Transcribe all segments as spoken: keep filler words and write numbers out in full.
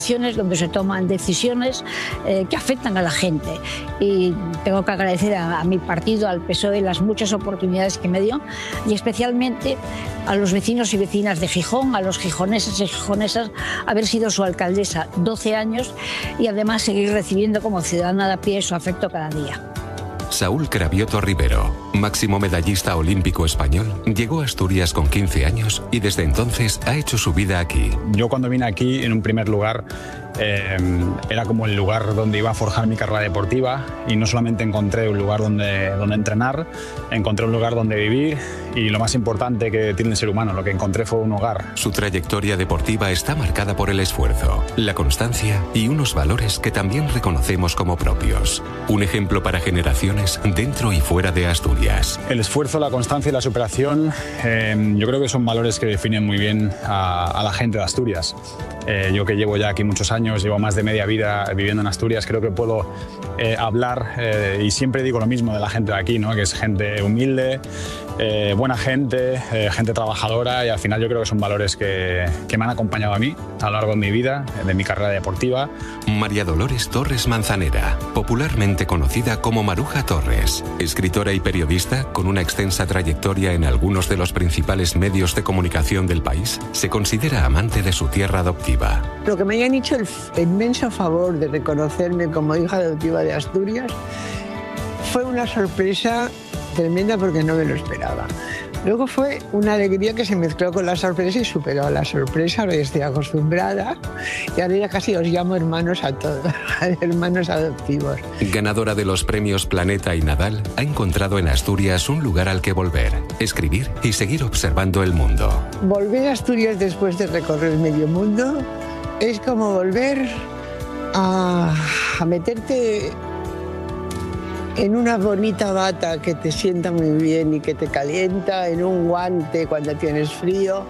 donde se toman decisiones eh, que afectan a la gente. Y tengo que agradecer a, a mi partido, al P S O E, las muchas oportunidades que me dio, y especialmente a los vecinos y vecinas de Gijón, a los gijoneses y gijonesas, haber sido su alcaldesa doce años y además seguir recibiendo como ciudadana de a pie su afecto cada día. Saúl Cravioto Rivero, máximo medallista olímpico español, llegó a Asturias con quince años y desde entonces ha hecho su vida aquí. Yo cuando vine aquí, en un primer lugar, eh, era como el lugar donde iba a forjar mi carrera deportiva, y no solamente encontré un lugar donde, donde entrenar, encontré un lugar donde vivir, y lo más importante que tiene el ser humano, lo que encontré fue un hogar. Su trayectoria deportiva está marcada por el esfuerzo, la constancia y unos valores que también reconocemos como propios. Un ejemplo para generaciones dentro y fuera de Asturias. El esfuerzo, la constancia y la superación, eh, yo creo que son valores que definen muy bien a, a la gente de Asturias. Eh, yo que llevo ya aquí muchos años, llevo más de media vida viviendo en Asturias, creo que puedo eh, hablar eh, y siempre digo lo mismo de la gente de aquí, ¿no? Que es gente humilde, eh, buena gente, eh, gente trabajadora, y al final yo creo que son valores que, que me han acompañado a mí a lo largo de mi vida, de mi carrera deportiva. María Dolores Torres Manzanera, popularmente conocida como Maruja Torres, escritora y periodista con una extensa trayectoria en algunos de los principales medios de comunicación del país, se considera amante de su tierra adoptiva. Lo que me han hecho el inmenso favor de reconocerme como hija adoptiva de Asturias fue una sorpresa tremenda porque no me lo esperaba. Luego fue una alegría que se mezcló con la sorpresa y superó la sorpresa, ahora estoy acostumbrada y ahora ya casi os llamo hermanos a todos, hermanos adoptivos. Ganadora de los premios Planeta y Nadal, ha encontrado en Asturias un lugar al que volver, escribir y seguir observando el mundo. Volver a Asturias después de recorrer medio mundo es como volver a, a meterte en una bonita bata que te sienta muy bien y que te calienta, en un guante cuando tienes frío,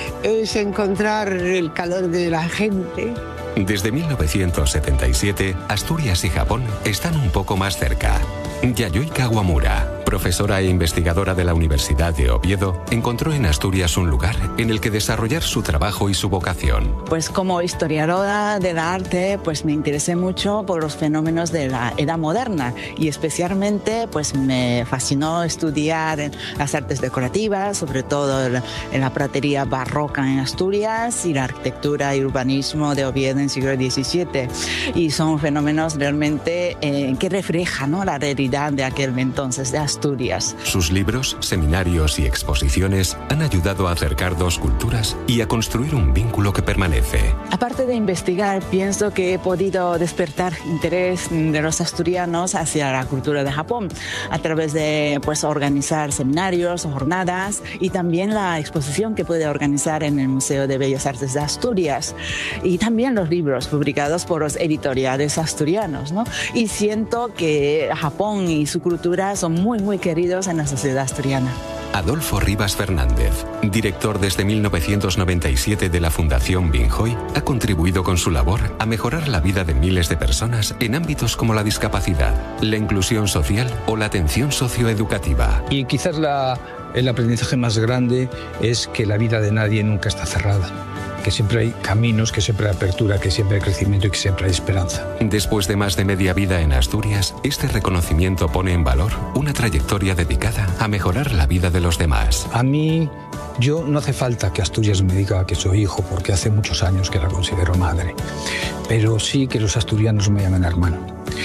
es encontrar el calor de la gente. Desde mil novecientos setenta y siete, Asturias y Japón están un poco más cerca. Yayoi Kawamura, profesora e investigadora de la Universidad de Oviedo, encontró en Asturias un lugar en el que desarrollar su trabajo y su vocación. Pues como historiadora del arte, pues me interesé mucho por los fenómenos de la edad moderna, y especialmente pues me fascinó estudiar las artes decorativas, sobre todo en la pratería barroca en Asturias y la arquitectura y urbanismo de Oviedo en el siglo diecisiete. Y son fenómenos realmente eh, que reflejan, ¿no?, la realidad de aquel entonces de Asturias. Sus libros, seminarios y exposiciones han ayudado a acercar dos culturas y a construir un vínculo que permanece. Aparte de investigar, pienso que he podido despertar interés de los asturianos hacia la cultura de Japón a través de pues, organizar seminarios o jornadas, y también la exposición que puede organizar en el Museo de Bellas Artes de Asturias, y también los libros publicados por los editoriales asturianos, ¿no? Y siento que Japón y su cultura son muy, muy queridos en la sociedad asturiana. Adolfo Rivas Fernández, director desde mil novecientos noventa y siete de la Fundación Binjoy, ha contribuido con su labor a mejorar la vida de miles de personas en ámbitos como la discapacidad, la inclusión social o la atención socioeducativa. Y quizás la, el aprendizaje más grande es que la vida de nadie nunca está cerrada, que siempre hay caminos, que siempre hay apertura, que siempre hay crecimiento y que siempre hay esperanza. Después de más de media vida en Asturias, este reconocimiento pone en valor una trayectoria dedicada a mejorar la vida de los demás. A mí, yo no hace falta que Asturias me diga que soy hijo, porque hace muchos años que la considero madre, pero sí que los asturianos me llaman hermano.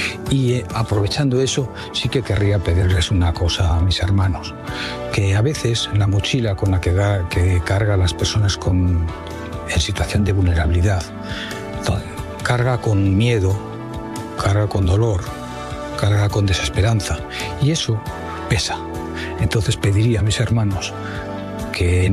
Y eh, aprovechando eso, sí que querría pedirles una cosa a mis hermanos, que a veces la mochila con la que, da, que carga a las personas con en situación de vulnerabilidad, carga con miedo, carga con dolor, carga con desesperanza, y eso pesa. Entonces pediría a mis hermanos que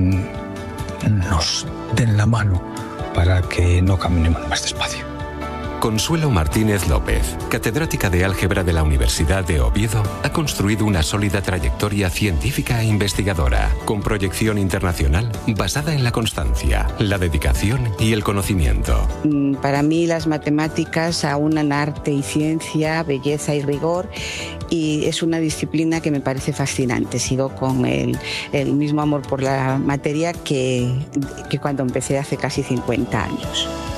nos den la mano para que no caminemos más despacio. Consuelo Martínez López, catedrática de álgebra de la Universidad de Oviedo, ha construido una sólida trayectoria científica e investigadora, con proyección internacional basada en la constancia, la dedicación y el conocimiento. Para mí las matemáticas aunan arte y ciencia, belleza y rigor, y es una disciplina que me parece fascinante. Sigo con el, el mismo amor por la materia que, que cuando empecé hace casi cincuenta años.